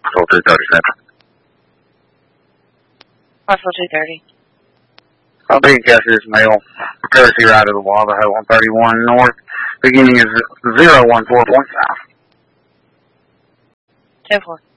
Patrol 237. Patrol 230. Being Cassius Mail, courtesy ride of the Navajo 131 North, beginning is 014.5. 10-4.